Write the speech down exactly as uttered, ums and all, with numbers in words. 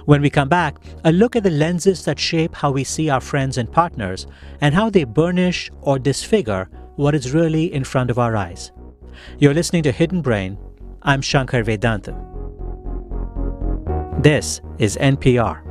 When we come back, a look at the lenses that shape how we see our friends and partners and how they burnish or disfigure what is really in front of our eyes. You're listening to Hidden Brain. I'm Shankar Vedantam. This is N P R.